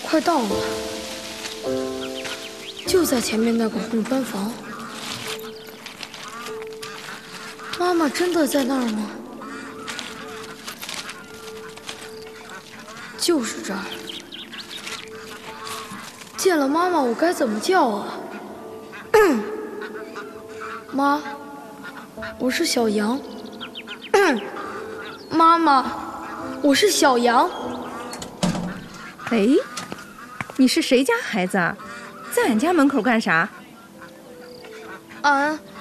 快到了，就在前面那个红砖房。妈妈真的在那儿吗？就是这儿。见了妈妈，我该怎么叫啊？妈，我是小羊。妈妈，我是小羊。 哎，你是谁家孩子啊？在俺家门口干啥？ 俺